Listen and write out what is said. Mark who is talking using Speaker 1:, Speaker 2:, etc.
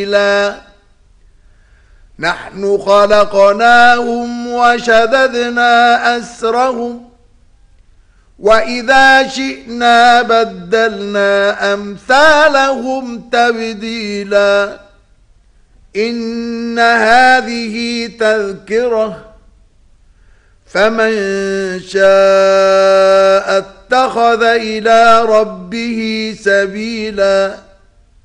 Speaker 1: نحن خلقناهم وشددنا أسرهم وإذا شئنا بدلنا أمثالهم تبديلا إن هذه تذكرة فمن شاء اتخذ إلى ربه سبيلا